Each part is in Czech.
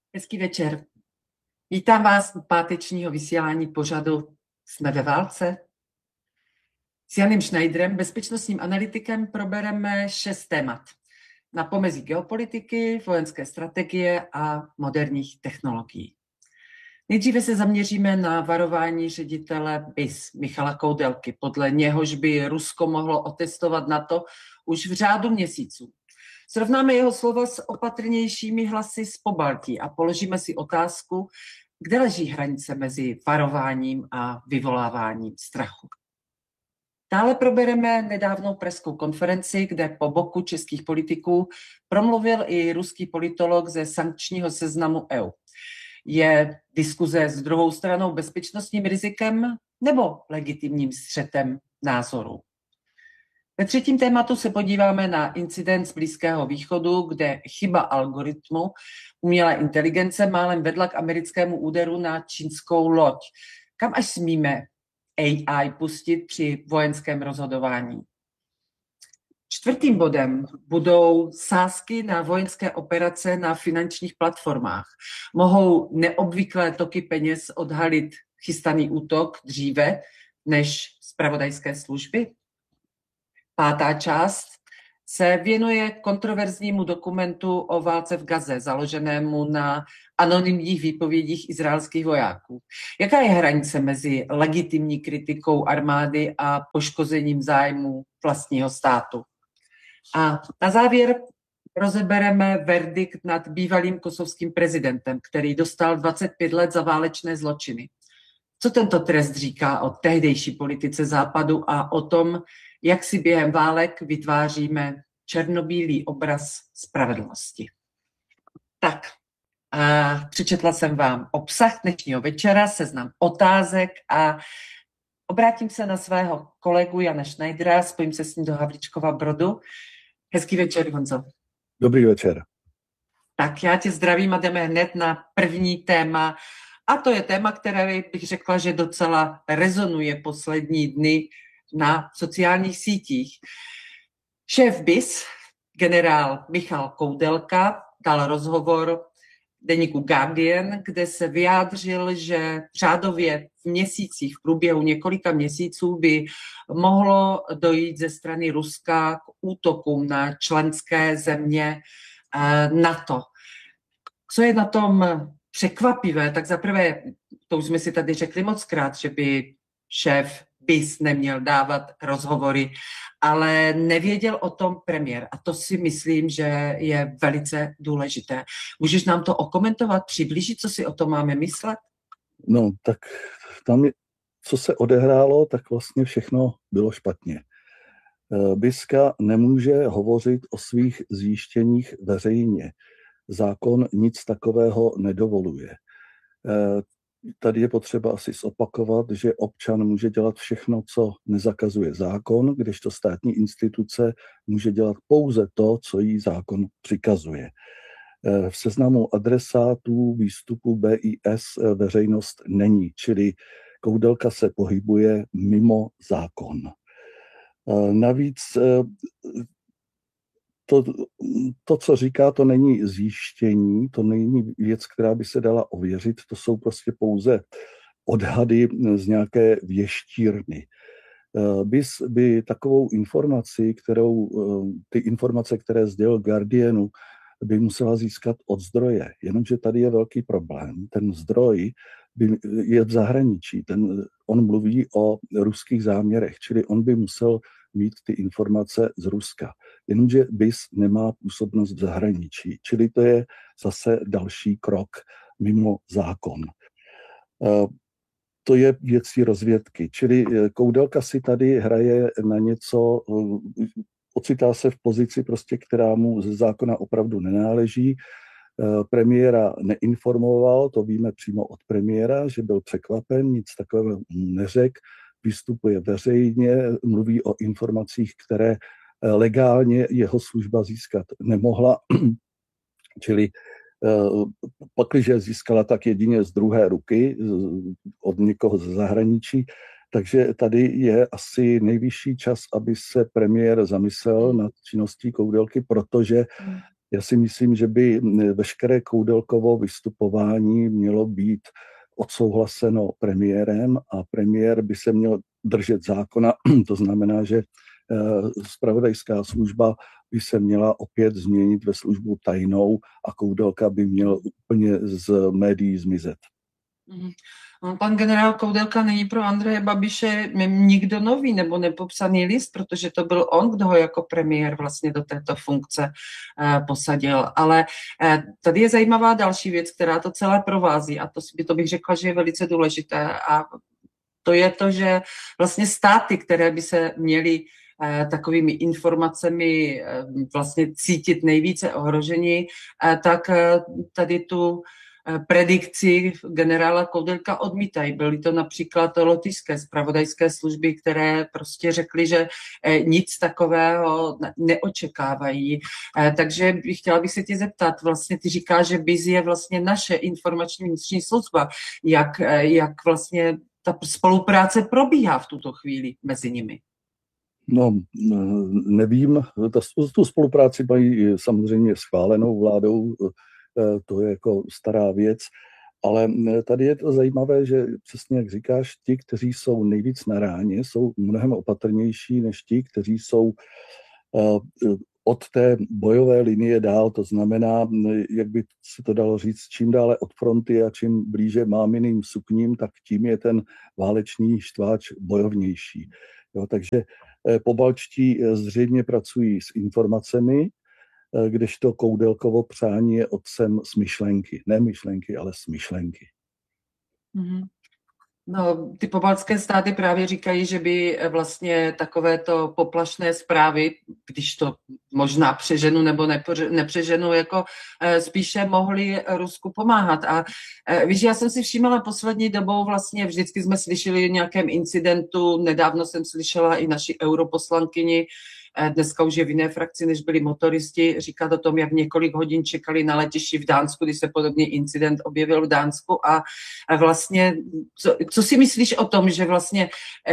Hezký večer. Vítám vás u pátečního vysílání pořadu Jsme ve válce. S Janem Schneiderem, bezpečnostním analytikem, probereme 6 témat na pomezí geopolitiky, vojenské strategie a moderních technologií. Nejdříve se zaměříme na varování ředitele BIS Michala Koudelky, podle něhož by Rusko mohlo otestovat NATO už v řádu měsíců. Srovnáme jeho slova s opatrnějšími hlasy z Pobaltí a položíme si otázku, kde leží hranice mezi varováním a vyvoláváním strachu. Dále probereme nedávnou presskou konferenci, kde po boku českých politiků promluvil i ruský politolog ze sankčního seznamu EU. Je diskuze s druhou stranou bezpečnostním rizikem nebo legitimním střetem názorů? Ve třetím tématu se podíváme na incident z Blízkého východu, kde chyba algoritmu umělé inteligence málem vedla k americkému úderu na čínskou loď. Kam až smíme AI pustit při vojenském rozhodování? Čtvrtým bodem budou sázky na vojenské operace na finančních platformách. Mohou neobvyklé toky peněz odhalit chystaný útok dříve než zpravodajské služby? Pátá část se věnuje kontroverznímu dokumentu o válce v Gaze, založenému na anonymních výpovědích izraelských vojáků. Jaká je hranice mezi legitimní kritikou armády a poškozením zájmů vlastního státu? A na závěr rozebereme verdikt nad bývalým kosovským prezidentem, který dostal 25 let za válečné zločiny. Co tento trest říká o tehdejší politice Západu a o tom, jak si během válek vytváříme černobílý obraz spravedlnosti? Tak, přečetla jsem vám obsah dnešního večera, seznam otázek a obrátím se na svého kolegu Jana Schneidera, spojím se s ním do Havlíčkova Brodu. Hezký večer, Honzo. Dobrý večer. Tak já tě zdravím a jdeme hned na první téma. A to je téma, které bych řekla, že docela rezonuje poslední dny na sociálních sítích. Šéf BIS, generál Michal Koudelka, dal rozhovor deníku Guardian, kde se vyjádřil, že řádově v měsících, v průběhu několika měsíců by mohlo dojít ze strany Ruska k útokům na členské země NATO. Co je na tom překvapivé, tak zaprvé, to už jsme si tady řekli mockrát, že by šéf BIS neměl dávat rozhovory, ale nevěděl o tom premiér. A to si myslím, že je velice důležité. Můžeš nám to okomentovat, přiblížit, co si o tom máme myslet? No, tak tam, co se odehrálo, tak vlastně všechno bylo špatně. BISka nemůže hovořit o svých zjištěních veřejně. Zákon nic takového nedovoluje. Tady je potřeba asi zopakovat, že občan může dělat všechno, co nezakazuje zákon, kdežto státní instituce může dělat pouze to, co jí zákon přikazuje. V seznamu adresátů výstupu BIS veřejnost není, čili Koudelka se pohybuje mimo zákon. Navíc to, co říká, to není zjištění, to není věc, která by se dala ověřit, to jsou prostě pouze odhady z nějaké věštírny. BIS by takovou informaci, ty informace, které sdělil Guardianu, by musela získat od zdroje. Jenomže tady je velký problém. Ten zdroj je v zahraničí. On mluví o ruských záměrech, čili on by musel mít ty informace z Ruska. Jenomže BIS nemá působnost v zahraničí, čili to je zase další krok mimo zákon. To je věcí rozvědky, čili Koudelka si tady hraje na něco, ocitá se v pozici, prostě, která mu ze zákona opravdu nenáleží. Premiéra neinformoval, to víme přímo od premiéra, že byl překvapen, nic takového neřekl, vystupuje veřejně, mluví o informacích, které legálně jeho služba získat nemohla, čili pakliže získala, tak jedině z druhé ruky, od někoho ze zahraničí. Takže tady je asi nejvyšší čas, aby se premiér zamyslel nad činností Koudelky, protože Já si myslím, že by veškeré Koudelkovo vystupování mělo být odsouhlaseno premiérem a premiér by se měl držet zákona. To znamená, že zpravodajská služba by se měla opět změnit ve službu tajnou a Koudelka by měl úplně z médií zmizet. Pan generál Koudelka není pro Andreje Babiše nikdo nový nebo nepopsaný list, protože to byl on, kdo ho jako premiér vlastně do této funkce posadil. Ale tady je zajímavá další věc, která to celé provází a to bych řekla, že je velice důležité a to je to, že vlastně státy, které by se měly takovými informacemi vlastně cítit nejvíce ohrožení, tak tady tu predikci generála Koudelka odmítají. Byly to například lotyšské zpravodajské služby, které prostě řekly, že nic takového neočekávají. Takže chtěla bych se tě zeptat, vlastně ty říkáš, že BIS je vlastně naše informační vnitřní služba. Jak vlastně ta spolupráce probíhá v tuto chvíli mezi nimi? No, nevím. Tu spolupráci mají samozřejmě schválenou vládou, to je jako stará věc, ale tady je to zajímavé, že přesně jak říkáš, ti, kteří jsou nejvíc na ráně, jsou mnohem opatrnější než ti, kteří jsou od té bojové linie dál, to znamená, jak by se to dalo říct, čím dále od fronty a čím blíže máminým sukním, tak tím je ten válečný štváč bojovnější. Jo, takže pobaltští zřejmě pracují s informacemi, kdežto Koudelkovo přání je otcem smyšlenky. Ne myšlenky, ale smyšlenky. Mm-hmm. No, ty pobaltské státy právě říkají, že by vlastně takovéto poplašné zprávy, když to možná přeženu nebo nepřeženu, jako spíše mohly Rusku pomáhat. A víš, já jsem si všímala poslední dobou vlastně, vždycky jsme slyšeli o nějakém incidentu, nedávno jsem slyšela i naši europoslankyni, dneska už je v jiné frakci, než byli motoristi, říkat o tom, jak několik hodin čekali na letišti v Dánsku, když se podobný incident objevil v Dánsku a vlastně, co si myslíš o tom, že vlastně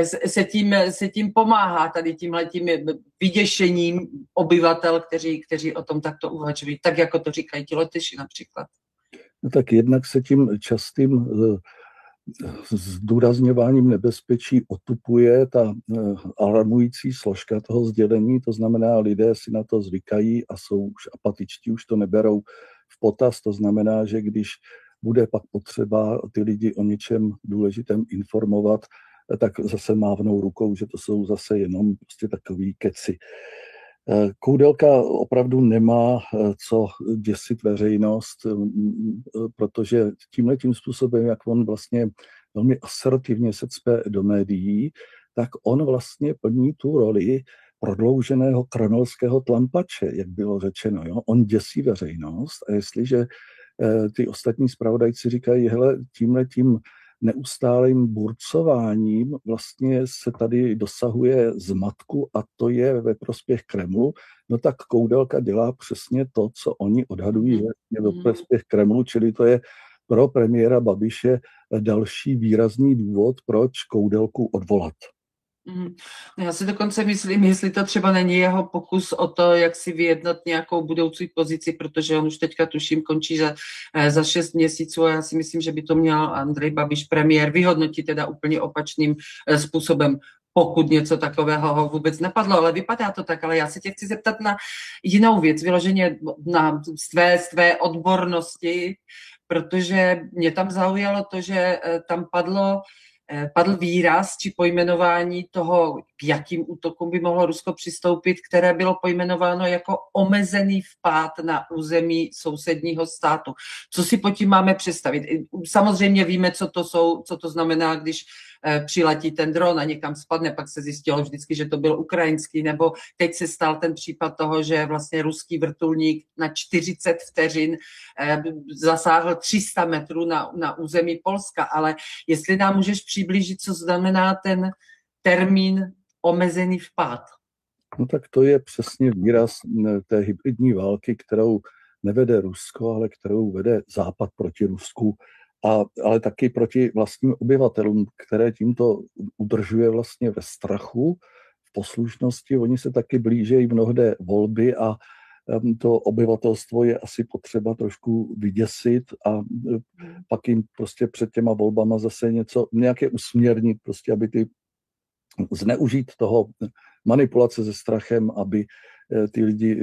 se tím pomáhá tady tímhletím vyděšením obyvatel, kteří o tom takto uvažují, tak jako to říkají ti Lotyši například? No tak jednak se tím častým zdůrazňováním nebezpečí otupuje ta alarmující složka toho sdělení, to znamená, lidé si na to zvykají a jsou už apatičtí, už to neberou v potaz, to znamená, že když bude pak potřeba ty lidi o něčem důležitém informovat, tak zase mávnou rukou, že to jsou zase jenom prostě takový keci. Koudelka opravdu nemá co děsit veřejnost, protože tímhletím způsobem, jak on vlastně velmi asertivně se cpe do médií, tak on vlastně plní tu roli prodlouženého kronolského tlampače, jak bylo řečeno. Jo? On děsí veřejnost a jestliže ty ostatní zpravodajci říkají, hele, tímhletím neustálým burcováním vlastně se tady dosahuje zmatku a to je ve prospěch Kremlu, no tak Koudelka dělá přesně to, co oni odhadují ve prospěch Kremlu, čili to je pro premiéra Babiše další výrazný důvod, proč Koudelku odvolat. Já si dokonce myslím, jestli to třeba není jeho pokus o to, jak si vyjednat nějakou budoucí pozici, protože on už teďka tuším končí za 6 měsíců a já si myslím, že by to měl Andrej Babiš premiér vyhodnotit teda úplně opačným způsobem, pokud něco takového ho vůbec napadlo, ale vypadá to tak, ale já se tě chci zeptat na jinou věc, vyloženě na své odbornosti, protože mě tam zaujalo to, že tam padl výraz či pojmenování toho, k jakým útokům by mohlo Rusko přistoupit, které bylo pojmenováno jako omezený vpád na území sousedního státu. Co si pod tím máme představit? Samozřejmě víme, co to znamená, když přiletí ten dron a někam spadne, pak se zjistilo vždycky, že to byl ukrajinský, nebo teď se stal ten případ toho, že vlastně ruský vrtulník na 40 vteřin zasáhl 300 metrů na území Polska, ale jestli nám můžeš přiblížit, co znamená ten termín omezený vpád. No tak to je přesně výraz té hybridní války, kterou nevede Rusko, ale kterou vede Západ proti Rusku, ale taky proti vlastním obyvatelům, které tímto udržuje vlastně ve strachu, v poslušnosti. Oni se taky blížejí mnohde volby a to obyvatelstvo je asi potřeba trošku vyděsit a pak jim prostě před těma volbama zase nějaké usměrnit, prostě aby zneužít toho manipulace se strachem, aby ty lidi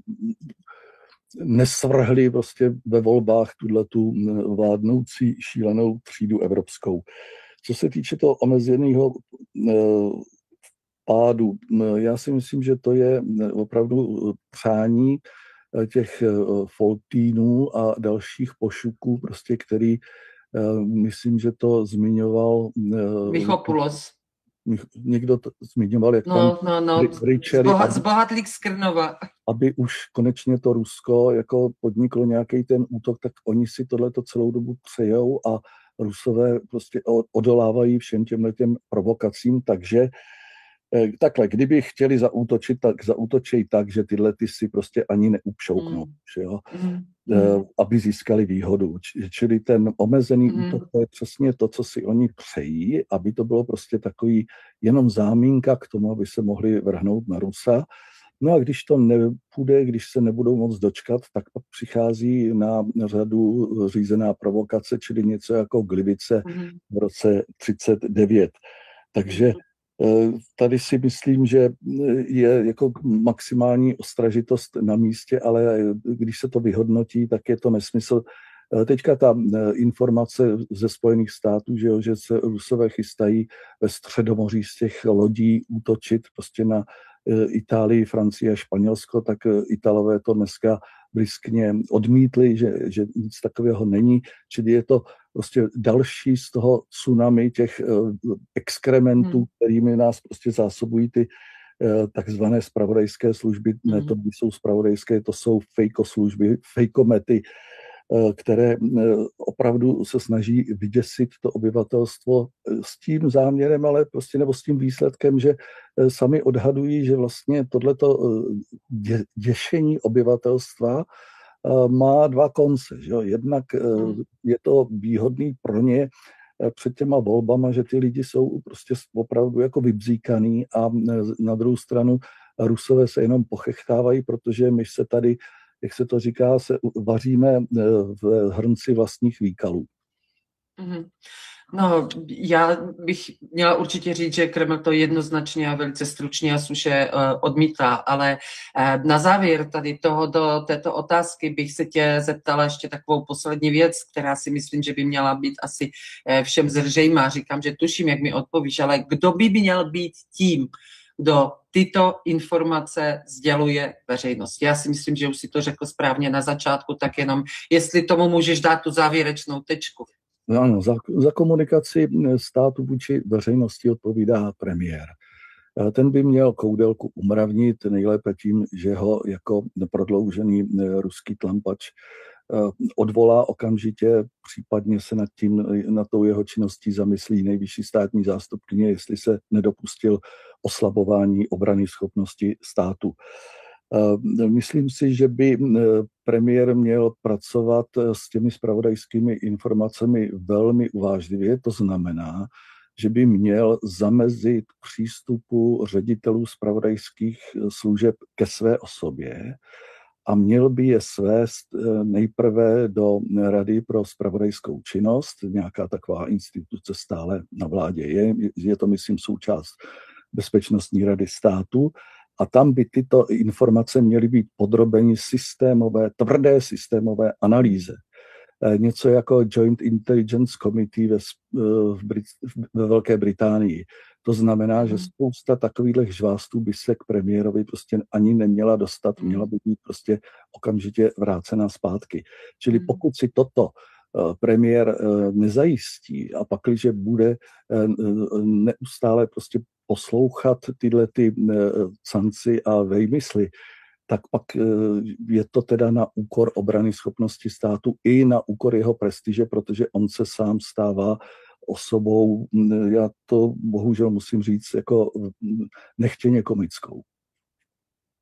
nesvrhli prostě ve volbách tu vládnoucí šílenou třídu evropskou. Co se týče toho omezeného pádu, já si myslím, že to je opravdu přání těch Foltínů a dalších pošuků, prostě, který myslím, že to zmiňoval Michopoulos. Někdo to zmiňoval, jak no, Richery, zbohatlík z Krnova. Aby už konečně to Rusko jako podniklo nějaký ten útok, tak oni si tohleto celou dobu přejou a Rusové prostě odolávají všem těmhletěm provokacím, takže takhle, kdyby chtěli zaútočit, tak zaútočí tak, že tyhle ty si prostě ani neupšouknou, jo? Aby získali výhodu. Čili ten omezený útok, to je přesně to, co si oni přejí, aby to bylo prostě takový jenom zámínka k tomu, aby se mohli vrhnout na Rusa. No a když to nepůjde, když se nebudou moc dočkat, tak pak přichází na řadu řízená provokace, čili něco jako Gliwice v roce 1939. Takže tady si myslím, že je jako maximální ostražitost na místě, ale když se to vyhodnotí, tak je to nesmysl. Teďka ta informace ze Spojených států, že se Rusové chystají ve Středomoří z těch lodí útočit prostě na Itálii, Francii a Španělsko, tak Italové to dneska briskně odmítli, že nic takového není, čili je to prostě další z toho tsunami těch exkrementů, kterými nás prostě zásobují ty takzvané zpravodajské služby. Ne, to jsou zpravodajské, to jsou fejkoslužby, fejkomety, které opravdu se snaží vyděsit to obyvatelstvo s tím záměrem, ale prostě nebo s tím výsledkem, že sami odhadují, že vlastně tohleto děšení obyvatelstva má dva konce. Že? Jednak je to výhodný pro ně před těma volbama, že ty lidi jsou prostě opravdu jako vybzíkaný a na druhou stranu Rusové se jenom pochechtávají, protože my se tady, jak se to říká, se vaříme v hrnci vlastních výkalů. No, já bych měla určitě říct, že Kreml to jednoznačně a velice stručně a suše odmítá, ale na závěr tady této otázky bych se tě zeptala ještě takovou poslední věc, která si myslím, že by měla být asi všem zřejmá. Říkám, že tuším, jak mi odpovíš, ale kdo by měl být tím, kdo tyto informace sděluje veřejnosti. Já si myslím, že už si to řekl správně na začátku, tak jenom jestli tomu můžeš dát tu závěrečnou tečku. Ano, za komunikaci státu vůči veřejnosti odpovídá premiér. Ten by měl Koudelku umravnit nejlépe tím, že ho jako prodloužený ruský tlampač odvolá okamžitě, případně se nad tou jeho činností zamyslí nejvyšší státní zástupkyně, jestli se nedopustil oslabování obrany schopnosti státu. Myslím si, že by premiér měl pracovat s těmi zpravodajskými informacemi velmi uvážlivě. To znamená, že by měl zamezit přístupu ředitelů zpravodajských služeb ke své osobě a měl by je svést nejprve do Rady pro zpravodajskou činnost. Nějaká taková instituce stále na vládě je to, myslím, součást Bezpečnostní rady státu. A tam by tyto informace měly být podrobeny tvrdé systémové analýze. Něco jako Joint Intelligence Committee ve Velké Británii. To znamená, že spousta takových žvástů by se k premiérovi prostě ani neměla dostat, měla by být prostě okamžitě vrácena zpátky. Čili pokud si toto premiér nezajistí a pakliže bude neustále prostě poslouchat tyhle ty canci a vejmysly, tak pak je to teda na úkor obrany schopnosti státu i na úkor jeho prestiže, protože on se sám stává osobou, já to bohužel musím říct, jako nechtěně komickou.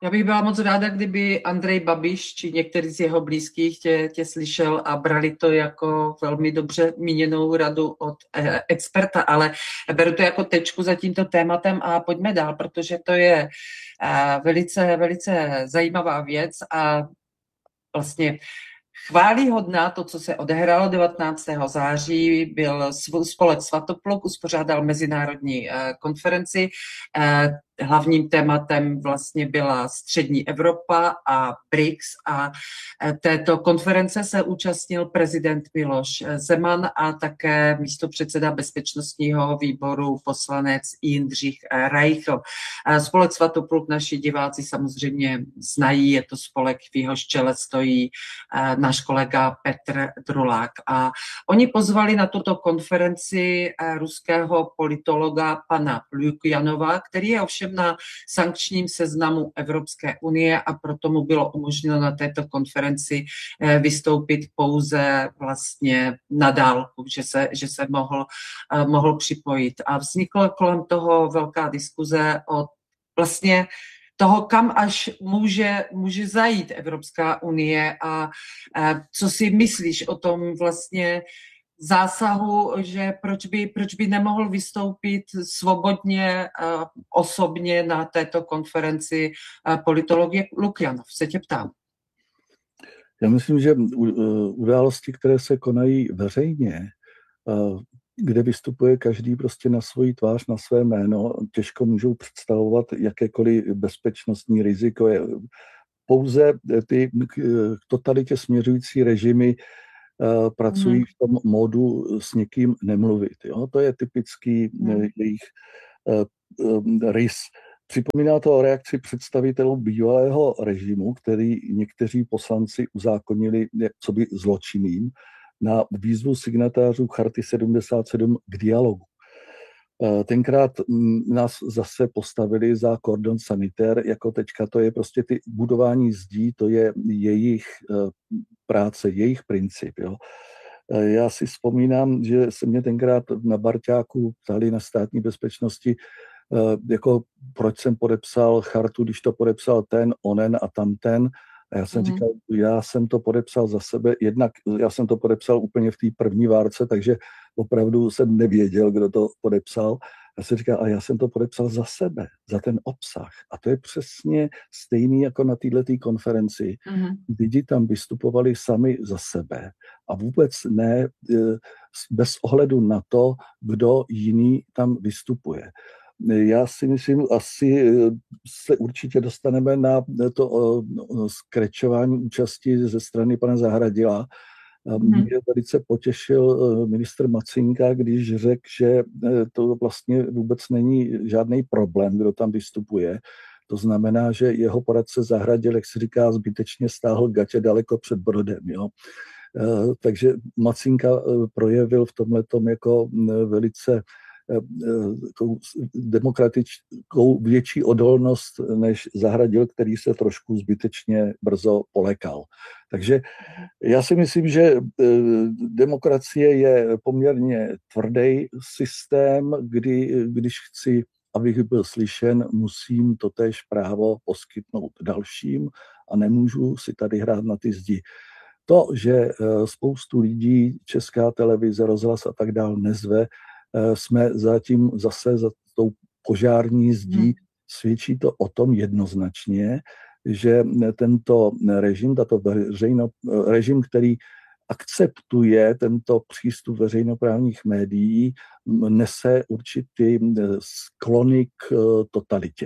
Já bych byla moc ráda, kdyby Andrej Babiš či některý z jeho blízkých tě slyšel a brali to jako velmi dobře míněnou radu od experta, ale beru to jako tečku za tímto tématem a pojďme dál, protože to je velice, velice zajímavá věc a vlastně chvályhodná to, co se odehrálo 19. září, byl spolek Svatopluk, uspořádal mezinárodní konferenci. Hlavním tématem vlastně byla střední Evropa a BRICS a této konference se účastnil prezident Miloš Zeman a také místopředseda bezpečnostního výboru poslanec Jindřich Reichl. Spolek Svatopluk naši diváci samozřejmě znají, je to spolek, v jehož čele stojí náš kolega Petr Drulák. A oni pozvali na tuto konferenci ruského politologa pana Lukjanova, který je ovšem na sankčním seznamu Evropské unie a proto mu bylo umožněno na této konferenci vystoupit pouze vlastně na dálku, že se mohl připojit. A vznikla kolem toho velká diskuze o vlastně toho, kam až může zajít Evropská unie a co si myslíš o tom vlastně zásahu, že proč by nemohl vystoupit svobodně, osobně na této konferenci politologie Lukjanov. Se tě ptám. Já myslím, že události, které se konají veřejně, kde vystupuje každý prostě na svoji tvář, na své jméno, těžko můžou představovat jakékoliv bezpečnostní riziko. Pouze ty k totalitě směřující režimy pracují v tom módu s někým nemluvit. Jo? To je typický jejich rys. Připomíná to o reakci představitelů bývalého režimu, který někteří poslanci uzákonili coby zločinným na výzvu signatářů Charty 77 k dialogu. Tenkrát nás zase postavili za kordon sanitér, jako teďka to je prostě ty budování zdí, to je jejich práce, jejich princip. Jo. Já si vzpomínám, že se mě tenkrát na Barťáku ptali na státní bezpečnosti, jako proč jsem podepsal chartu, když to podepsal ten, onen a tamten. A já jsem říkal, já jsem to podepsal za sebe, jednak já jsem to podepsal úplně v té první várce, takže opravdu jsem nevěděl, kdo to podepsal. Já jsem říkal, a já jsem to podepsal za sebe, za ten obsah. A to je přesně stejný jako na této konferenci. Lidi tam vystupovali sami za sebe a vůbec ne bez ohledu na to, kdo jiný tam vystupuje. Já si myslím, asi se určitě dostaneme na to skrečování účasti ze strany pana Zahradila. Mě velice potěšil ministr Macinka, když řekl, že to vlastně vůbec není žádný problém, kdo tam vystupuje. To znamená, že jeho poradce Zahradil, jak se říká, zbytečně stáhl gatě daleko před brodem. Jo? Takže Macinka projevil v tomhletom jako velice demokratickou větší odolnost než Zahradil, který se trošku zbytečně brzo polekal. Takže já si myslím, že demokracie je poměrně tvrdý systém, když chci, abych byl slyšen, musím totéž právo poskytnout dalším a nemůžu si tady hrát na ty zdi. To, že spoustu lidí, Česká televize, rozhlas a tak dál nezve, jsme zatím zase za tou požární zdí, svědčí to o tom jednoznačně, že tento režim, režim, který akceptuje tento přístup veřejnoprávních médií, nese určitý sklony k totalitě.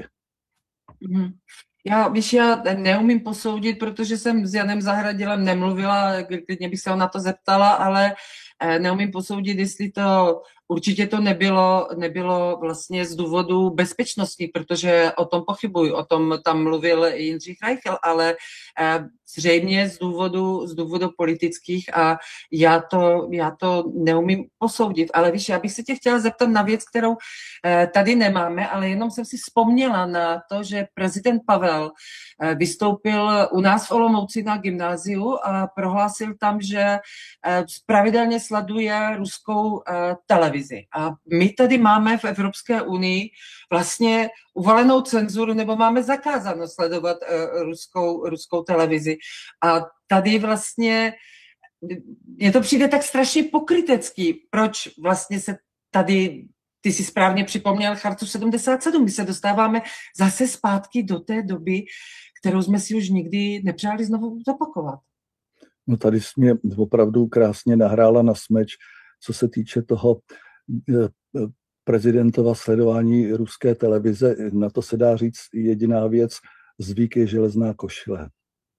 Já neumím posoudit, protože jsem s Janem Zahradilem nemluvila, klidně bych se ho na to zeptala, ale neumím posoudit, jestli to určitě to nebylo vlastně z důvodu bezpečnosti, protože o tom pochybuji, o tom tam mluvil Jindřich Reichl, ale zřejmě z důvodu politických a já to neumím posoudit. Ale víš, já bych se tě chtěla zeptat na věc, kterou tady nemáme, ale jenom jsem si vzpomněla na to, že prezident Pavel vystoupil u nás v Olomouci na gymnáziu a prohlásil tam, že pravidelně sleduje ruskou televizi. televizi. A my tady máme v Evropské unii vlastně uvalenou cenzuru, nebo máme zakázáno sledovat ruskou televizi. A tady vlastně mně to přijde tak strašně pokrytecký, proč vlastně se tady, ty si správně připomněl Chartu 77, my se dostáváme zase zpátky do té doby, kterou jsme si už nikdy nepřáli znovu zopakovat. No tady jsi mě opravdu krásně nahrála na smeč, co se týče toho prezidentova sledování ruské televize. Na to se dá říct jediná věc, zvyk je železná košile.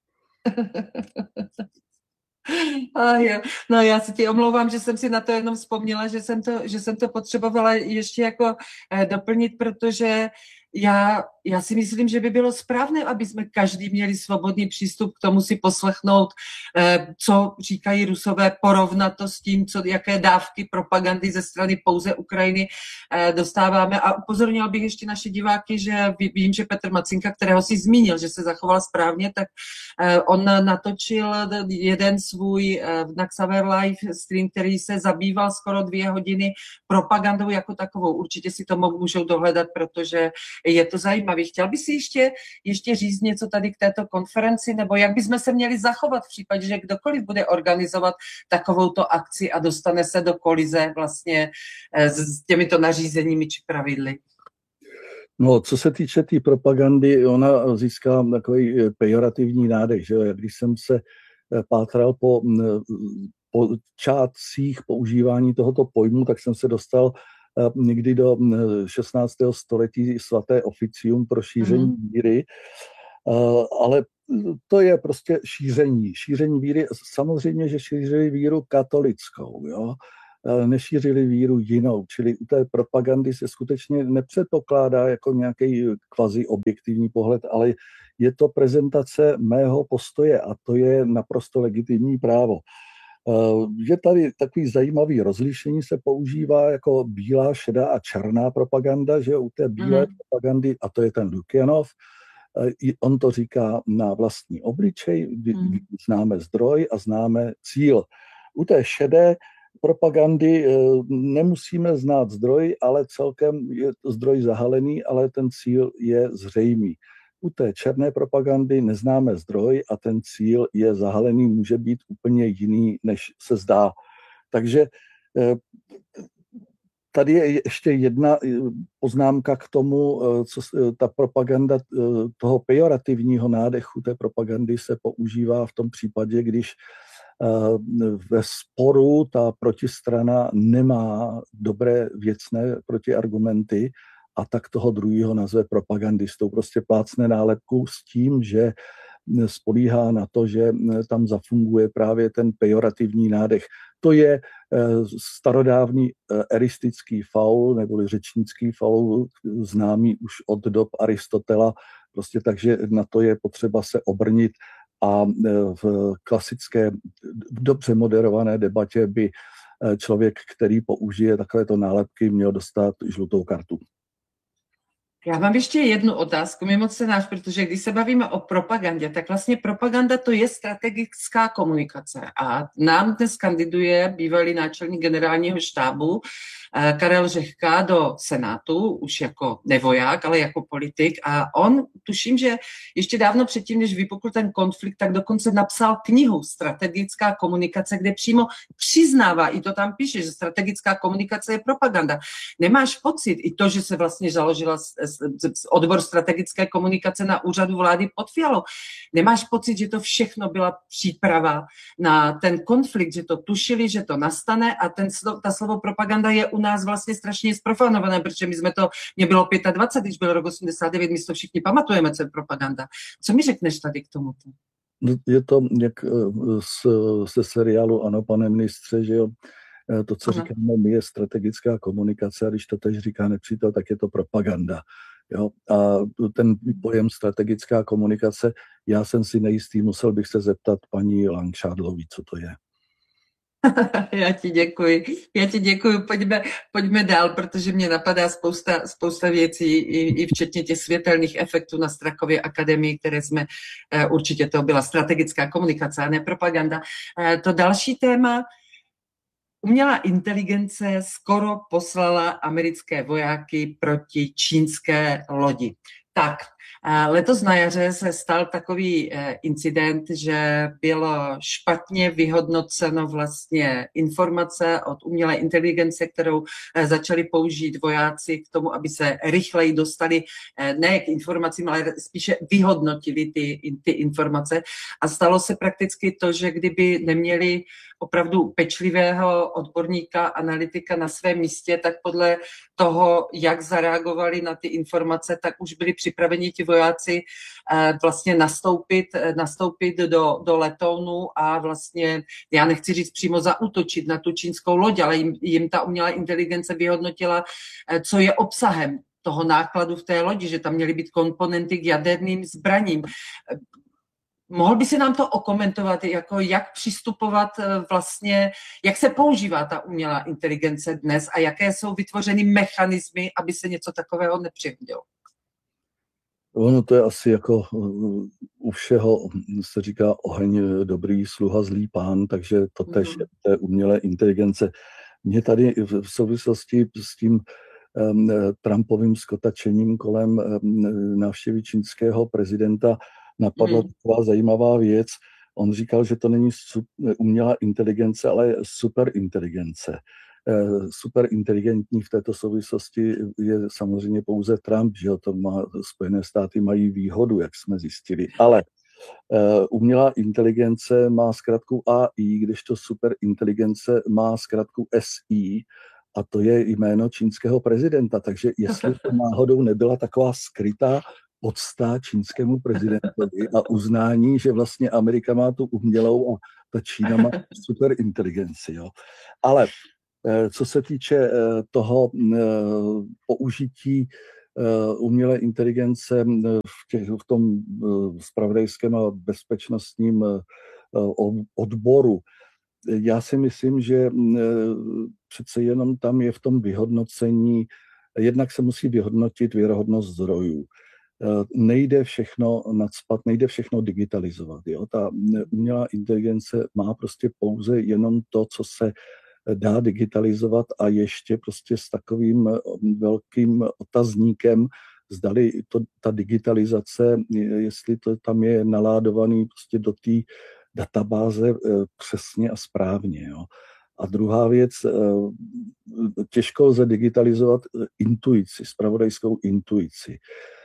Jo. No já se ti omlouvám, že jsem si na to jenom vzpomněla, že jsem to potřebovala ještě jako doplnit, protože já si myslím, že by bylo správné, aby jsme každý měli svobodný přístup k tomu si poslechnout, co říkají Rusové, porovnat to s tím, jaké dávky propagandy ze strany pouze Ukrajiny dostáváme. A upozornil bych ještě naše diváky, že vím, že Petr Macinka, kterého si zmínil, že se zachoval správně, tak on natočil jeden svůj na Xaver Live stream, který se zabýval skoro 2 hodiny propagandou jako takovou. Určitě si to můžou dohledat, protože je to zajímavé. Chtěl bys si ještě říct něco tady k této konferenci, nebo jak bychom se měli zachovat v případě, že kdokoliv bude organizovat takovouto akci a dostane se do kolize vlastně s těmito nařízeními či pravidly? No, co se týče té propagandy, ona získá takový pejorativní nádech, že jo? Když jsem se pátral po počátcích používání tohoto pojmu, tak jsem se dostal někdy do 16. století svaté oficium pro šíření víry, ale to je prostě šíření víry. Samozřejmě, že šířili víru katolickou, jo? Nešířili víru jinou, čili u té propagandy se skutečně nepředpokládá jako nějaký kvazi objektivní pohled, ale je to prezentace mého postoje a to je naprosto legitimní právo. Je tady takový zajímavý rozlišení, se používá jako bílá, šedá a černá propaganda, že u té bílé propagandy, a to je ten Lukjanov, on to říká na vlastní obličej, známe zdroj a známe cíl. U té šedé propagandy nemusíme znát zdroj, ale celkem je zdroj zahalený, ale ten cíl je zřejmý. U té černé propagandy neznáme zdroj a ten cíl je zahalený, může být úplně jiný, než se zdá. Takže tady je ještě jedna poznámka k tomu, co ta propaganda toho pejorativního nádechu té propagandy se používá v tom případě, když ve sporu ta protistrana nemá dobré věcné protiargumenty a tak toho druhého nazve propagandistou. Prostě plácne nálepku s tím, že spolíhá na to, že tam zafunguje právě ten pejorativní nádech. To je starodávný eristický faul, neboli řečnický faul, známý už od dob Aristotela. Prostě takže na to je potřeba se obrnit a v klasické, dobře moderované debatě by člověk, který použije takovéto nálepky, měl dostat žlutou kartu. Já mám ještě jednu otázku, mimo scénář, protože když se bavíme o propagandě, tak vlastně propaganda to je strategická komunikace a nám dnes kandiduje bývalý náčelník generálního štábu Karel Řehka do Senátu, už jako nevoják, ale jako politik a on, tuším, že ještě dávno předtím, než vypukl ten konflikt, tak dokonce napsal knihu Strategická komunikace, kde přímo přiznává, i to tam píše, že strategická komunikace je propaganda. Nemáš pocit, i to, že se vlastně založila odbor strategické komunikace na úřadu vlády pod Fialou, nemáš pocit, že to všechno byla příprava na ten konflikt, že to tušili, že to nastane a ta slovo propaganda je u nás vlastně strašně zprofanované, protože mě bylo 25, když byl rok 89, my to všichni pamatujeme, co je propaganda. Co mi řekneš tady k tomuto? Je to jak ze seriálu Ano, pane ministře, že jo, to, co říkáme my, je strategická komunikace a když to teď říká nepřítel, tak je to propaganda. Jo? A ten pojem strategická komunikace, já jsem si nejistý, musel bych se zeptat paní Langšádlový, co to je. Já ti děkuji. Pojďme dál, protože mě napadá spousta věcí, i včetně těch světelných efektů na Strakově akademii, které jsme, určitě to byla strategická komunikace a ne propaganda. To další téma, Umělá inteligence skoro poslala americké vojáky proti čínské lodi. Tak, letos na jaře se stal takový incident, že bylo špatně vyhodnoceno vlastně informace od umělé inteligence, kterou začali použít vojáci k tomu, aby se rychleji dostali ne k informacím, ale spíše vyhodnotili ty informace. A stalo se prakticky to, že kdyby neměli opravdu pečlivého odborníka, analytika na svém místě, tak podle toho, jak zareagovali na ty informace, tak už byli připraveni ti vojáci vlastně nastoupit do letounu a vlastně, já nechci říct přímo zaútočit na tu čínskou loď, ale jim ta umělá inteligence vyhodnotila, co je obsahem toho nákladu v té lodi, že tam měly být komponenty k jaderným zbraním. Mohl by si nám to okomentovat, jako jak přistupovat vlastně, jak se používá ta umělá inteligence dnes a jaké jsou vytvořeny mechanismy, aby se něco takového nepřihodilo? Ono to je asi jako u všeho, se říká oheň dobrý, sluha zlý pán, takže to tež je té umělé inteligence. Mě tady v souvislosti s tím Trumpovým skotačením kolem návštěvy čínského prezidenta napadla taková zajímavá věc. On říkal, že to není umělá inteligence, ale superinteligence. Superinteligentní v této souvislosti je samozřejmě pouze Trump, že to Spojené státy mají výhodu, jak jsme zjistili. Ale umělá inteligence má zkratku AI, kdežto superinteligence má zkratku SI, a to je jméno čínského prezidenta. Takže jestli to náhodou nebyla taková skrytá podsta čínskému prezidentovi a uznání, že vlastně Amerika má tu umělou a ta Čína má superinteligenci. Jo. Ale co se týče toho použití umělé inteligence v tom zpravodajském a bezpečnostním odboru, já si myslím, že přece jenom tam je v tom vyhodnocení, jednak se musí vyhodnotit věrohodnost zdrojů. Nejde všechno nacpat, nejde všechno digitalizovat. Jo? Ta umělá inteligence má prostě pouze jenom to, co se dá digitalizovat a ještě prostě s takovým velkým otazníkem, zdali ta digitalizace, jestli to tam je naládovaný prostě do té databáze přesně a správně. Jo. A druhá věc, těžko lze digitalizovat intuici, zpravodajskou intuici.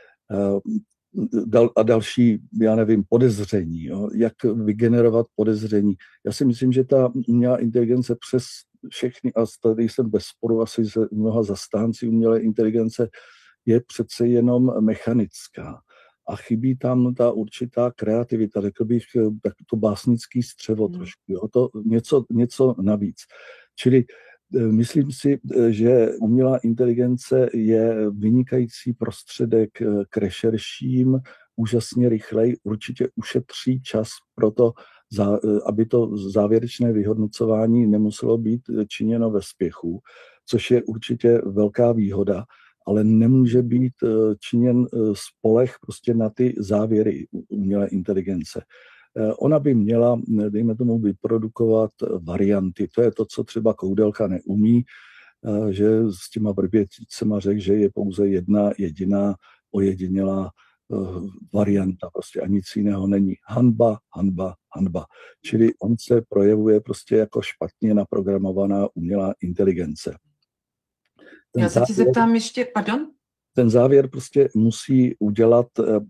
A další, já nevím, podezření, jo? Jak vygenerovat podezření. Já si myslím, že ta umělá inteligence přes všechny, a tady jsem bez sporu asi se mnoha zastánci umělé inteligence, je přece jenom mechanická. A chybí tam ta určitá kreativita, řekl bych, tak to básnický střevo trošku, jo? To něco navíc. Čili myslím si, že umělá inteligence je vynikající prostředek k rešerším, úžasně rychlej, určitě ušetří čas pro to, aby to závěrečné vyhodnocování nemuselo být činěno ve spěchu, což je určitě velká výhoda, ale nemůže být činěn spoleh prostě na ty závěry umělé inteligence. Ona by měla, dejme tomu, vyprodukovat varianty. To je to, co třeba Koudelka neumí, že s těma Vrběticema řekl, že je pouze jedna jediná ojedinělá varianta, prostě a nic jiného není. Hanba, hanba, hanba. Čili on se projevuje prostě jako špatně naprogramovaná umělá inteligence. Já se ti zeptám ještě, pardon? Ten závěr prostě musí udělat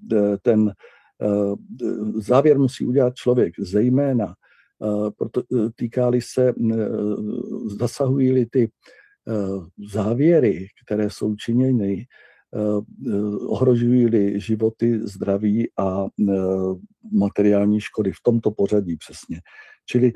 závěr musí udělat člověk, zejména proto týká-li se, zasahují-li ty závěry, které jsou činěny, ohrožují-li životy, zdraví a materiální škody v tomto pořadí přesně. Čili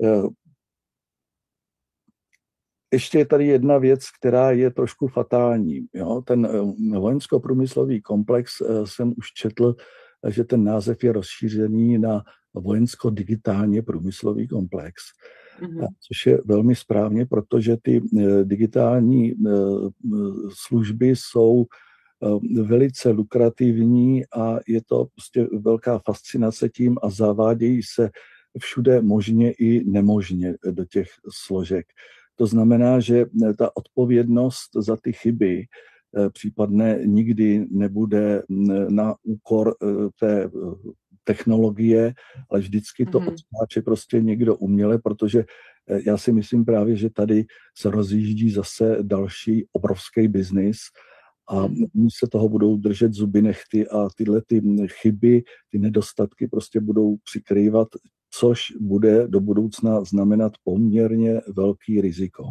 ještě je tady jedna věc, která je trošku fatální. Jo? Ten vojensko-průmyslový komplex jsem už četl, že ten název je rozšířený na vojensko-digitálně průmyslový komplex. Což je velmi správně, protože ty digitální služby jsou velice lukrativní a je to prostě velká fascinace tím a zavádějí se všude možně i nemožně do těch složek. To znamená, že ta odpovědnost za ty chyby případné nikdy nebude na úkor té technologie, ale vždycky to odskáče prostě někdo uměle, protože já si myslím právě, že tady se rozjíždí zase další obrovský biznis a oni se toho budou držet zuby nehty a tyhle ty chyby, ty nedostatky prostě budou přikrývat, což bude do budoucna znamenat poměrně velký riziko.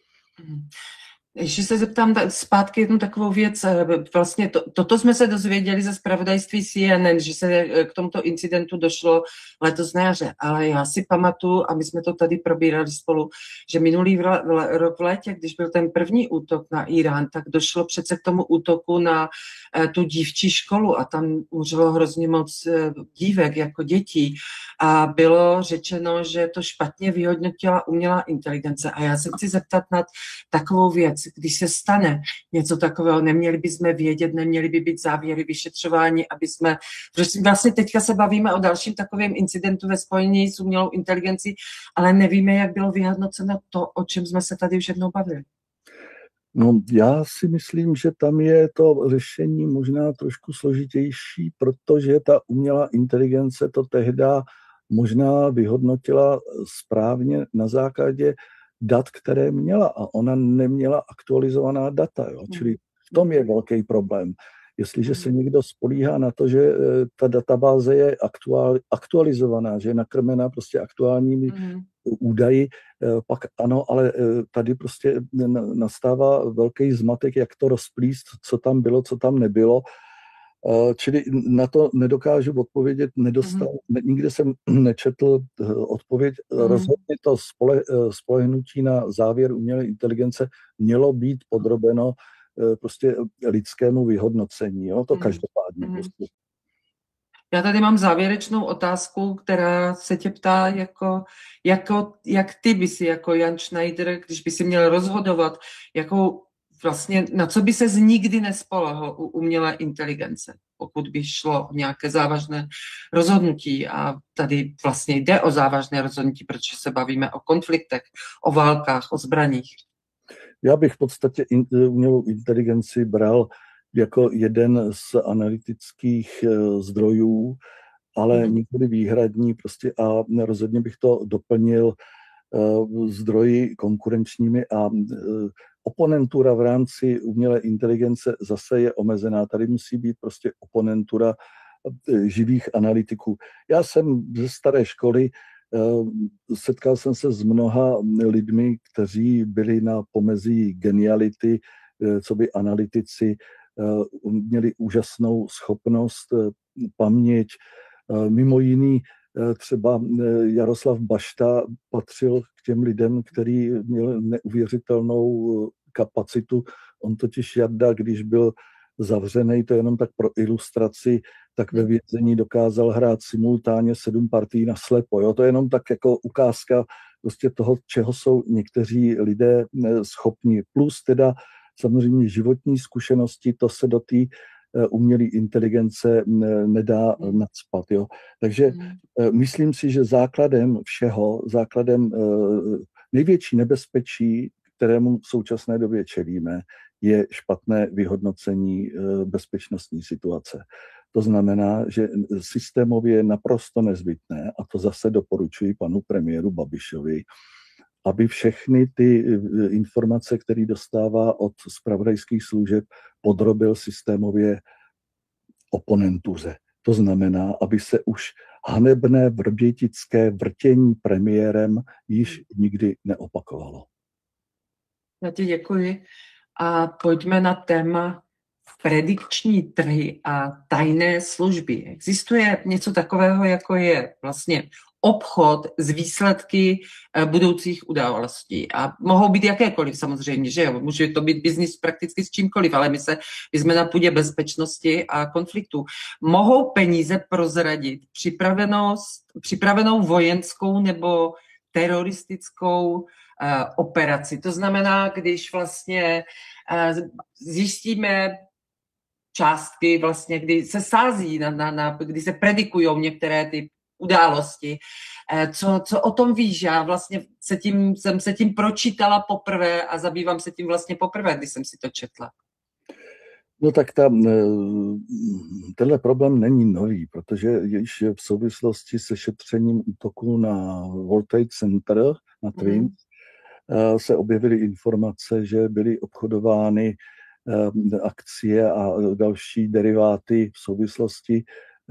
Ještě se zeptám zpátky jednu takovou věc. Vlastně toto jsme se dozvěděli ze zpravodajství CNN, že se k tomuto incidentu došlo letos na jaře, ale já si pamatuju, a my jsme to tady probírali spolu, že minulý rok v létě, když byl ten první útok na Irán, tak došlo přece k tomu útoku na tu dívčí školu a tam umřelo hrozně moc dívek jako dětí a bylo řečeno, že to špatně vyhodnotila umělá inteligence. A já se chci zeptat na takovou věc. Když se stane něco takového, neměli bychom vědět, neměly by být závěry vyšetřování, aby jsme... Vlastně teďka se bavíme o dalším takovém incidentu ve spojení s umělou inteligencí, ale nevíme, jak bylo vyhodnoceno to, o čem jsme se tady už jednou bavili. No, já si myslím, že tam je to řešení možná trošku složitější, protože ta umělá inteligence to tehda možná vyhodnotila správně na základě dat, které měla a ona neměla aktualizovaná data. Jo? Čili v tom je velký problém. Jestliže se někdo spolíhá na to, že ta databáze je aktualizovaná, že je nakrmená prostě aktuálními údaji, pak ano, ale tady prostě nastává velký zmatek, jak to rozplíst, co tam bylo, co tam nebylo. Čili na to nedokážu odpovědět, nikde jsem nečetl odpověď. Rozhodně to spolehnutí na závěr umělé inteligence mělo být podrobeno prostě lidskému vyhodnocení. Jo? To každopádně. Prostě. Já tady mám závěrečnou otázku, která se tě ptá, jak ty by si jako Jan Schneider, když by si měl rozhodovat, jakou vlastně, na co by ses nikdy nespolehl u umělé inteligence, pokud by šlo o nějaké závažné rozhodnutí. A tady vlastně jde o závažné rozhodnutí, protože se bavíme o konfliktech, o válkách, o zbraních. Já bych v podstatě umělou inteligenci bral jako jeden z analytických zdrojů, ale nikdy výhradní prostě a rozhodně bych to doplnil zdroji konkurenčními a oponentura v rámci umělé inteligence zase je omezená. Tady musí být prostě oponentura živých analytiků. Já jsem ze staré školy, setkal jsem se s mnoha lidmi, kteří byli na pomezí geniality, co by analytici, měli úžasnou schopnost, paměť. Mimo jiný třeba Jaroslav Bašta patřil k těm lidem, který měl neuvěřitelnou kapacitu. On totiž Jarda, když byl zavřený, to jenom tak pro ilustraci, tak ve vězení dokázal hrát simultánně 7 partií na slepo. Jo? To je jenom tak jako ukázka prostě toho, čeho jsou někteří lidé schopni. Plus teda samozřejmě životní zkušenosti, to se do té umělé inteligence nedá nacpat. Jo? Takže myslím si, že základem všeho, největší nebezpečí, kterému v současné době čelíme, je špatné vyhodnocení bezpečnostní situace. To znamená, že systémově je naprosto nezbytné, a to zase doporučuji panu premiéru Babišovi, aby všechny ty informace, které dostává od zpravodajských služeb, podrobil systémově oponentuře. To znamená, aby se už hanebné vrbětické vrtění premiérem již nikdy neopakovalo. Já ti děkuji. A pojďme na téma predikční trhy a tajné služby. Existuje něco takového, jako je vlastně obchod s výsledky budoucích událostí. A mohou být jakékoliv samozřejmě, že jo? Může to být biznis prakticky s čímkoliv, ale my jsme na půdě bezpečnosti a konfliktu. Mohou peníze prozradit připravenou vojenskou nebo teroristickou operaci. To znamená, když vlastně zjistíme částky, vlastně, kdy se sází, kdy se predikují některé ty události. Co o tom víš? Já vlastně jsem se tím pročítala poprvé a zabývám se tím vlastně poprvé, když jsem si to četla. No tak tenhle problém není nový, protože již v souvislosti se šetřením útoku na World Trade Center, na Twin, se objevily informace, že byly obchodovány akcie a další deriváty v souvislosti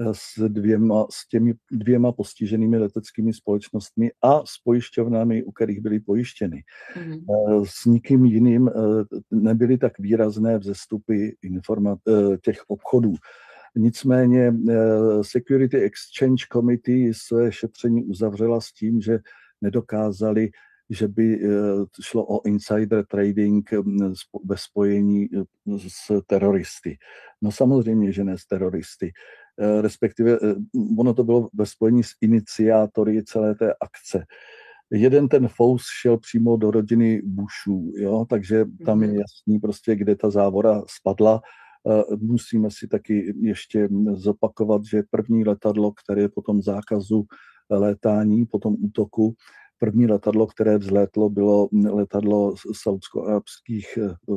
s těmi dvěma postiženými leteckými společnostmi a s pojišťovnami, u kterých byly pojištěny. S nikým jiným nebyly tak výrazné vzestupy těch obchodů. Nicméně Security Exchange Committee své šetření uzavřela s tím, že nedokázali, že by šlo o insider trading ve spojení s teroristy. No samozřejmě, že ne s teroristy. Respektive ono to bylo ve spojení s iniciátory celé té akce. Jeden ten fous šel přímo do rodiny Bushů, jo? Takže tam je jasný prostě, kde ta závora spadla. Musíme si taky ještě zopakovat, že první letadlo, které po tom zákazu létání, po tom útoku, první letadlo, které vzlétlo, bylo letadlo saudsko-arabských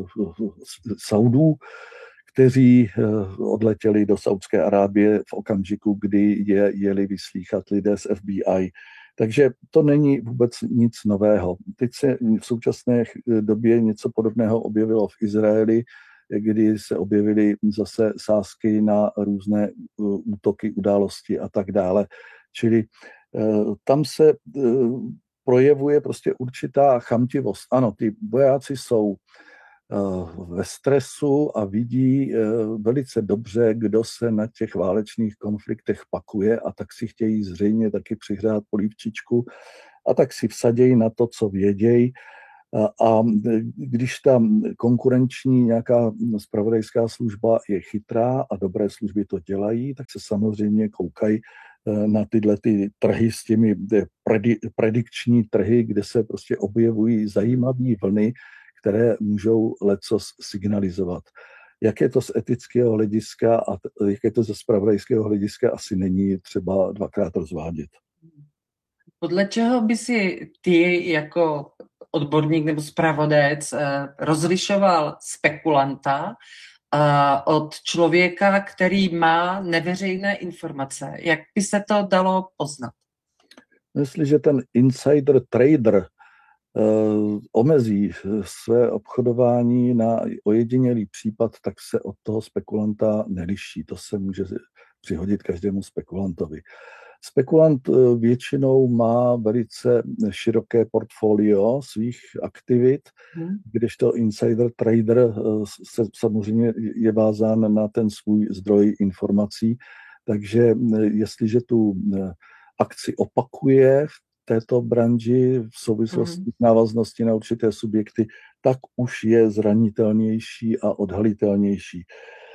Saudů, kteří odletěli do Saudské Arábie v okamžiku, kdy je jeli vyslýchat lidé z FBI. Takže to není vůbec nic nového. Teď se v současné době něco podobného objevilo v Izraeli, kdy se objevily zase sázky na různé útoky, události a tak dále. Čili tam se projevuje prostě určitá chamtivost. Ano, ty vojáci jsou ve stresu a vidí velice dobře, kdo se na těch válečných konfliktech pakuje, a tak si chtějí zřejmě taky přihrát polívčičku a tak si vsadějí na to, co vědějí. A když ta konkurenční nějaká zpravodajská služba je chytrá a dobré služby to dělají, tak se samozřejmě koukají na tyhle ty trhy s těmi predikční trhy, kde se prostě objevují zajímavé vlny, které můžou lecos signalizovat. Jak je to z etického hlediska a jak je to ze zpravodajského hlediska, asi není třeba dvakrát rozvádět. Podle čeho by si ty jako odborník nebo zpravodajec rozlišoval spekulanta od člověka, který má neveřejné informace? Jak by se to dalo poznat? Jestliže ten insider trader omezí své obchodování na ojedinělý případ, tak se od toho spekulanta neliší. To se může přihodit každému spekulantovi. Spekulant většinou má velice široké portfolio svých aktivit, kdežto insider trader se samozřejmě je vázán na ten svůj zdroj informací. Takže jestliže tu akci opakuje v této branži v souvislosti s návazností na určité subjekty, tak už je zranitelnější a odhalitelnější.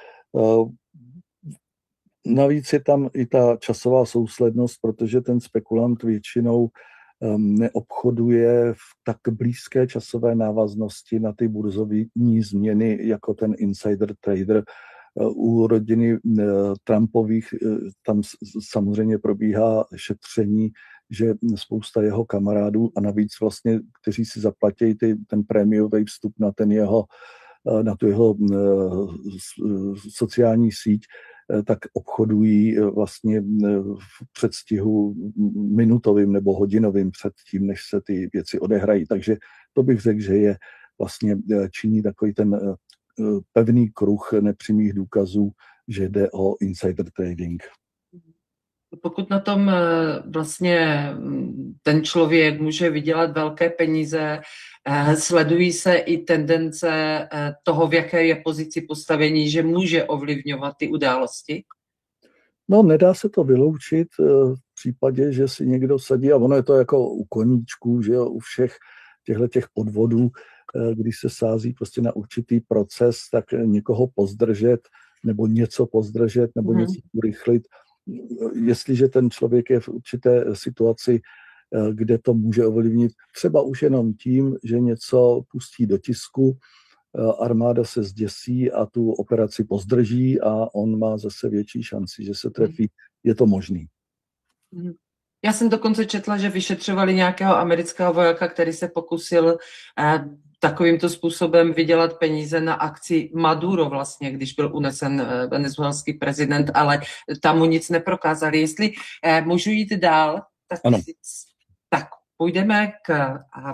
Navíc je tam i ta časová souslednost, protože ten spekulant většinou neobchoduje v tak blízké časové návaznosti na ty burzovní změny jako ten insider trader. U rodiny Trumpových tam samozřejmě probíhá šetření, že spousta jeho kamarádů a navíc vlastně, kteří si zaplatí ten prémiový vstup na tu jeho sociální síť, tak obchodují vlastně v předstihu minutovým nebo hodinovým před tím, než se ty věci odehrají. Takže to bych řekl, že je vlastně činí takový ten pevný kruh nepřímých důkazů, že jde o insider trading. Pokud na tom vlastně ten člověk může vydělat velké peníze, sledují se i tendence toho, v jaké je pozici postavení, že může ovlivňovat ty události? No, nedá se to vyloučit v případě, že si někdo sadí, a ono je to jako u koníčků, že jo, u všech těch podvodů, když se sází prostě na určitý proces, tak někoho pozdržet, nebo něco pozdržet, nebo něco urychlit. Jestliže ten člověk je v určité situaci, kde to může ovlivnit třeba už jenom tím, že něco pustí do tisku, armáda se zděsí a tu operaci pozdrží a on má zase větší šanci, že se trefí. Je to možný. Já jsem dokonce četla, že vyšetřovali nějakého amerického vojáka, který se pokusil takovýmto způsobem vydělat peníze na akci Maduro vlastně, když byl unesen venezuelský prezident, ale tam mu nic neprokázali. Jestli můžu jít dál, tak, Ano. tak půjdeme a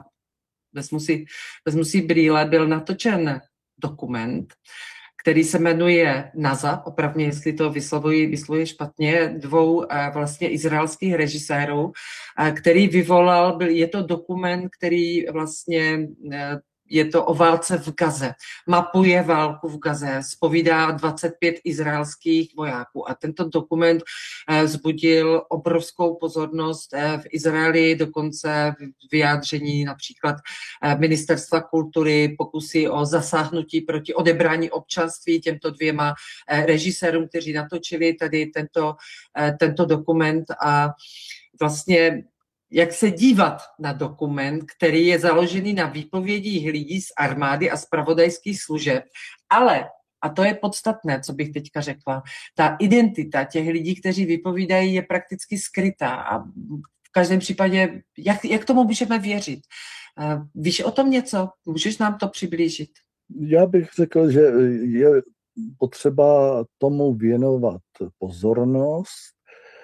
vezmu si brýle, byl natočen dokument, který se jmenuje NASA, opravdu, jestli to vyslovuji špatně, dvou vlastně izraelských režisérů, který vyvolal, je to dokument, který vlastně je to o válce v Gaze. Mapuje válku v Gaze, zpovídá 25 izraelských vojáků a tento dokument vzbudil obrovskou pozornost v Izraeli, dokonce vyjádření například Ministerstva kultury, pokusy o zasáhnutí proti odebrání občanství těmto dvěma režisérům, kteří natočili tady tento dokument a vlastně jak se dívat na dokument, který je založený na výpovědích lidí z armády a zpravodajských služeb, ale, a to je podstatné, co bych teďka řekla, ta identita těch lidí, kteří vypovídají, je prakticky skrytá a v každém případě, jak tomu můžeme věřit? Víš o tom něco? Můžeš nám to přiblížit? Já bych řekl, že je potřeba tomu věnovat pozornost.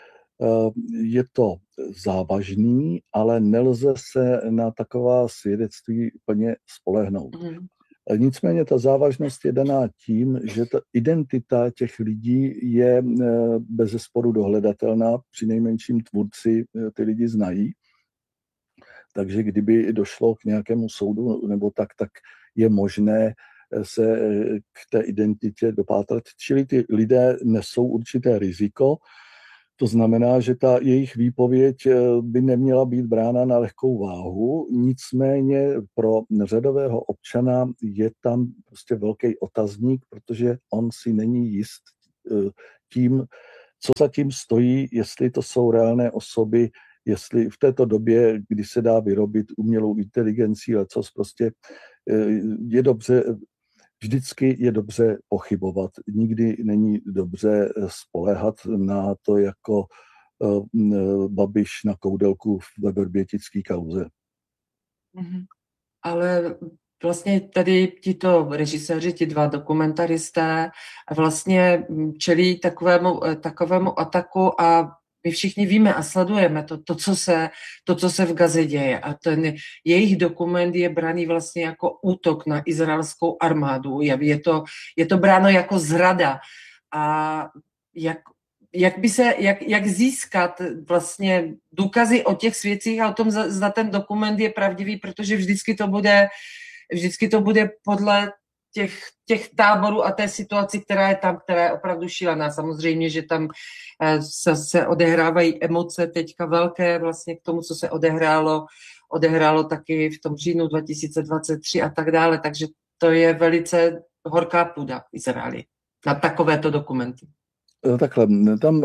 Je to závažný, ale nelze se na taková svědectví plně spolehnout. Nicméně ta závažnost je daná tím, že ta identita těch lidí je bezesporu dohledatelná, přinejmenším tvůrci ty lidi znají. Takže kdyby došlo k nějakému soudu nebo tak je možné se k té identitě dopátrat. Čili ty lidé nesou určité riziko. To znamená, že ta jejich výpověď by neměla být brána na lehkou váhu, nicméně pro řadového občana je tam prostě velký otazník, protože on si není jist tím, co zatím stojí, jestli to jsou reálné osoby, jestli v této době, kdy se dá vyrobit umělou inteligencí, lecos prostě je dobře. Vždycky je dobře pochybovat. Nikdy není dobře spoléhat na to jako Babiš na Koudelku ve vrbětické kauze. Ale vlastně tady tito režiséři, ti dva dokumentaristé vlastně čelí takovému ataku a my všichni víme a sledujeme to, co se v Gaze děje. A ten jejich dokument je braný vlastně jako útok na izraelskou armádu. Je to bráno jako zrada. A jak získat vlastně důkazy o těch svědcích a o tom, zda ten dokument je pravdivý, protože vždycky to bude podle těch táborů a té situaci, která je tam, která je opravdu šílená. Samozřejmě, že tam se odehrávají emoce teďka velké vlastně k tomu, co se odehrálo taky v tom říjnu 2023 a tak dále. Takže to je velice horká půda v Izraeli na takovéto dokumenty. Takhle, tam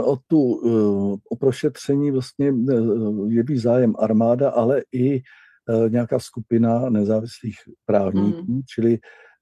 o prošetření vlastně jeví zájem armáda, ale i nějaká skupina nezávislých právníků, čili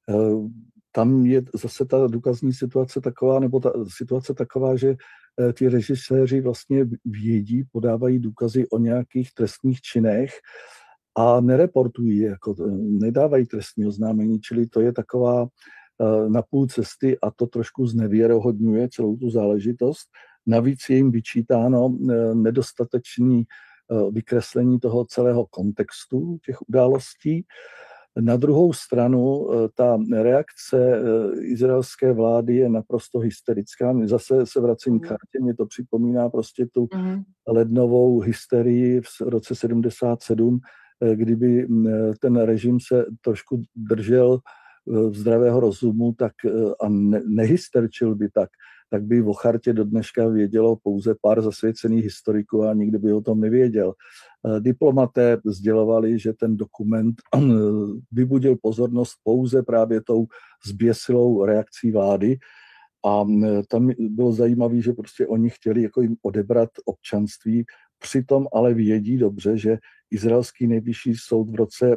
tam je zase ta důkazní situace taková, nebo ta situace taková, že ti režiséři vlastně vědí, podávají důkazy o nějakých trestných činech a nereportují, jako nedávají trestní oznámení, čili to je taková na půl cesty a to trošku znevěrohodňuje celou tu záležitost. Navíc je jim vyčítáno nedostatečné vykreslení toho celého kontextu těch událostí. Na druhou stranu ta reakce izraelské vlády je naprosto hysterická. Zase se vracím k kartě, mě to připomíná prostě tu lednovou hysterii v roce 77, kdyby ten režim se trošku držel zdravého rozumu a nehysterčil by tak by o chartě do dneška vědělo pouze pár zasvěcených historiků a nikdo by o tom nevěděl. Diplomaté sdělovali, že ten dokument vybudil pozornost pouze právě tou zběsilou reakcí vlády a tam bylo zajímavé, že prostě oni chtěli jako jim odebrat občanství, přitom ale vědí dobře, že izraelský nejvyšší soud v roce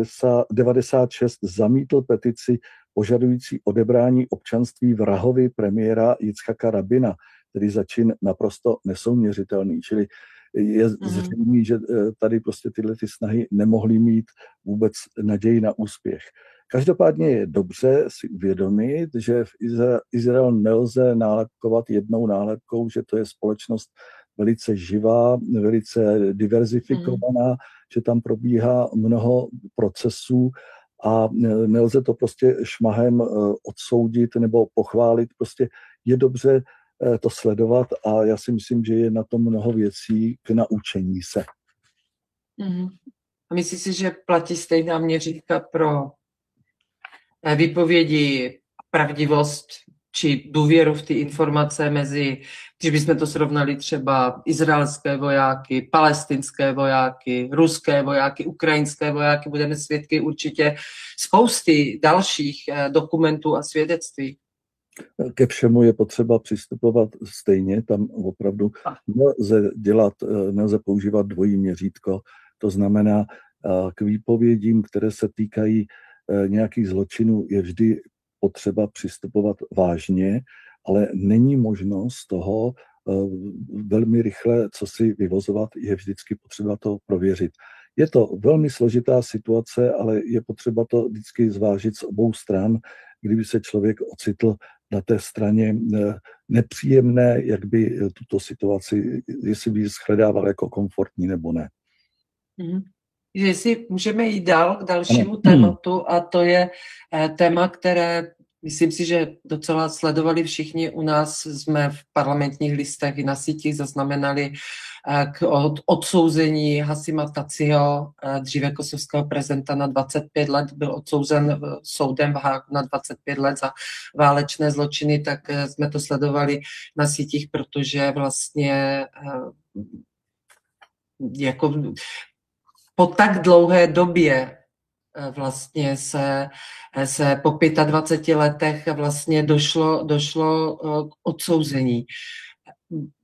96 zamítl petici požadující odebrání občanství vrahovi premiéra Jicchaka Rabina, který za čin naprosto nesouměřitelný. Čili je zřejmé, že tady prostě tyhle ty snahy nemohly mít vůbec naději na úspěch. Každopádně je dobře si uvědomit, že v Izrael nelze nálepkovat jednou nálepkou, že to je společnost velice živá, velice diverzifikovaná, že tam probíhá mnoho procesů a nelze to prostě šmahem odsoudit nebo pochválit. Prostě je dobře to sledovat a já si myslím, že je na tom mnoho věcí k naučení se. A myslíš si, že platí stejná měřítka pro výpovědi, pravdivost či důvěru v ty informace mezi, když bychom to srovnali třeba izraelské vojáky, palestinské vojáky, ruské vojáky, ukrajinské vojáky, budeme svědky určitě spousty dalších dokumentů a svědectví. Ke všemu je potřeba přistupovat stejně, tam opravdu nelze používat dvojí měřítko, to znamená k výpovědím, které se týkají nějakých zločinů, je vždy potřeba přistupovat vážně, ale není možnost z toho velmi rychle, co si vyvozovat, je vždycky potřeba to prověřit. Je to velmi složitá situace, ale je potřeba to vždycky zvážit z obou stran, kdyby se člověk ocitl na té straně nepříjemné, jak by tuto situaci, jestli by shledával jako komfortní nebo ne. Jestli můžeme jít dál k dalšímu tématu, a to je téma, které myslím si, že docela sledovali všichni u nás. Jsme v Parlamentních listech i na sítích zaznamenali k odsouzení Hašima Tačiho, dříve kosovského prezidenta, na 25 let. Byl odsouzen soudem v Hágu na 25 let za válečné zločiny, tak jsme to sledovali na sítích, protože vlastně jako po tak dlouhé době vlastně se po 25 letech vlastně došlo k odsouzení.